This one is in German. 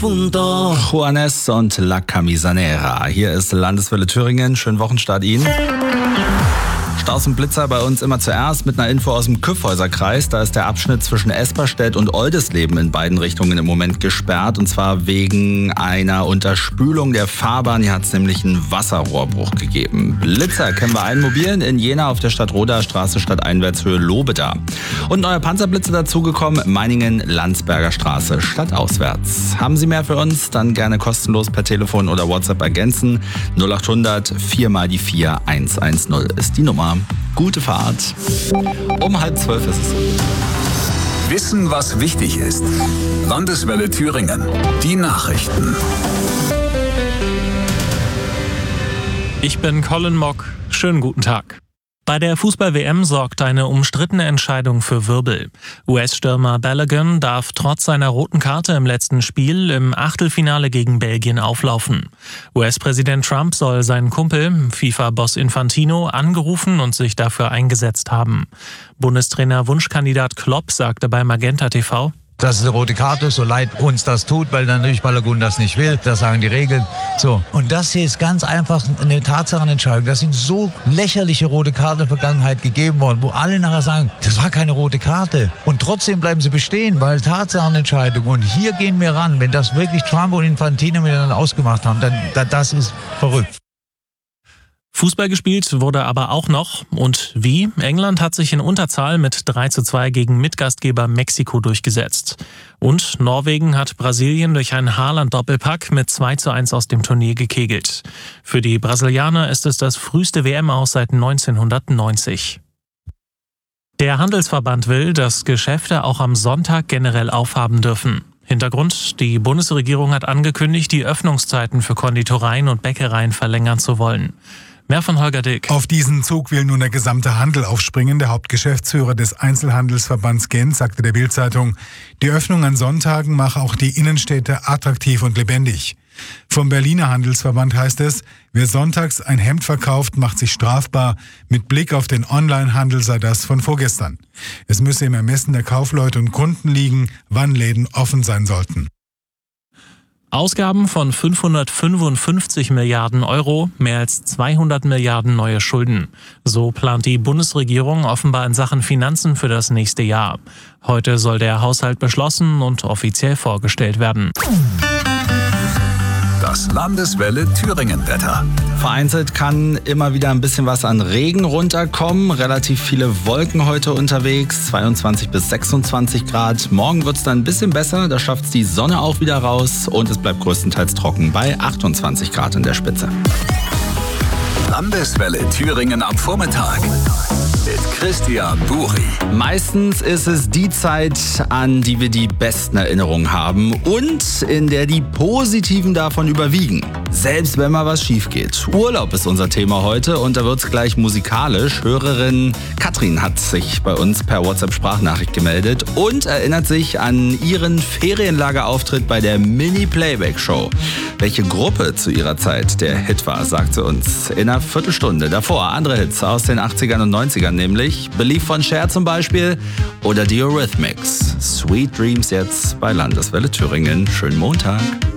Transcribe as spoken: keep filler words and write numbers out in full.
punto. Juanes und La Camisanera. Hier ist Landeswelle Thüringen. Schönen Wochenstart Ihnen. Staus und Blitzer bei uns immer zuerst mit einer Info aus dem Kyffhäuserkreis. Da ist der Abschnitt zwischen Esperstedt und Oldesleben in beiden Richtungen im Moment gesperrt. Und zwar wegen einer Unterspülung der Fahrbahn. Hier hat es nämlich einen Wasserrohrbruch gegeben. Blitzer kennen wir einen mobilen in Jena auf der Stadtroder Straße stadteinwärtshöhe Lobeda. Und neue Panzerblitze dazugekommen, Meiningen-Landsberger Straße stadtauswärts. Haben Sie mehr für uns? Dann gerne kostenlos per Telefon oder WhatsApp ergänzen. null acht hundert vier mal die vier eins eins null ist die Nummer. Gute Fahrt. Um halb zwölf ist es. Wissen, was wichtig ist. Landeswelle Thüringen. Die Nachrichten. Ich bin Colin Mock. Schönen guten Tag. Bei der Fußball-W M sorgt eine umstrittene Entscheidung für Wirbel. U S-Stürmer Balogun darf trotz seiner roten Karte im letzten Spiel im Achtelfinale gegen Belgien auflaufen. U S-Präsident Trump soll seinen Kumpel, FIFA-Boss Infantino, angerufen und sich dafür eingesetzt haben. Bundestrainer-Wunschkandidat Klopp sagte bei Magenta T V: Das ist eine rote Karte, so leid uns das tut, weil natürlich Balogun das nicht will. Das sagen die Regeln. So. Und das hier ist ganz einfach eine Tatsachenentscheidung. Das sind so lächerliche rote Karten in der Vergangenheit gegeben worden, wo alle nachher sagen, das war keine rote Karte. Und trotzdem bleiben sie bestehen, weil Tatsachenentscheidung. Und hier gehen wir ran. Wenn das wirklich Trump und Infantino miteinander ausgemacht haben, dann, dann das ist verrückt. Fußball gespielt wurde aber auch noch. Und wie? England hat sich in Unterzahl mit drei zu zwei gegen Mitgastgeber Mexiko durchgesetzt. Und Norwegen hat Brasilien durch einen Haaland-Doppelpack mit zwei zu eins aus dem Turnier gekegelt. Für die Brasilianer ist es das früheste W M-Aus seit neunzehnhundertneunzig. Der Handelsverband will, dass Geschäfte auch am Sonntag generell aufhaben dürfen. Hintergrund: Die Bundesregierung hat angekündigt, die Öffnungszeiten für Konditoreien und Bäckereien verlängern zu wollen. Mehr von Holger Dick. Auf diesen Zug will nun der gesamte Handel aufspringen. Der Hauptgeschäftsführer des Einzelhandelsverbands Gent sagte der Bild-Zeitung, die Öffnung an Sonntagen mache auch die Innenstädte attraktiv und lebendig. Vom Berliner Handelsverband heißt es, wer sonntags ein Hemd verkauft, macht sich strafbar. Mit Blick auf den Onlinehandel sei das von vorgestern. Es müsse im Ermessen der Kaufleute und Kunden liegen, wann Läden offen sein sollten. Ausgaben von fünfhundertfünfundfünfzig Milliarden Euro, mehr als zweihundert Milliarden neue Schulden. So plant die Bundesregierung offenbar in Sachen Finanzen für das nächste Jahr. Heute soll der Haushalt beschlossen und offiziell vorgestellt werden. Das Landeswelle Thüringen-Wetter. Vereinzelt kann immer wieder ein bisschen was an Regen runterkommen. Relativ viele Wolken heute unterwegs, zweiundzwanzig bis sechsundzwanzig Grad. Morgen wird es dann ein bisschen besser, da schafft es die Sonne auch wieder raus und es bleibt größtenteils trocken bei achtundzwanzig Grad in der Spitze. Landeswelle Thüringen am Vormittag mit Christian Buri. Meistens ist es die Zeit, an die wir die besten Erinnerungen haben und in der die positiven davon überwiegen. Selbst wenn mal was schief geht. Urlaub ist unser Thema heute und da wird's gleich musikalisch. Hörerin Katrin hat sich bei uns per WhatsApp-Sprachnachricht gemeldet und erinnert sich an ihren Ferienlagerauftritt bei der Mini-Playback-Show. Welche Gruppe zu ihrer Zeit der Hit war, sagt sie uns in einer Viertelstunde. Davor andere Hits aus den achtzigern und neunzigern, nämlich Believe von Cher zum Beispiel oder die Eurythmics. Sweet Dreams jetzt bei Landeswelle Thüringen. Schönen Montag.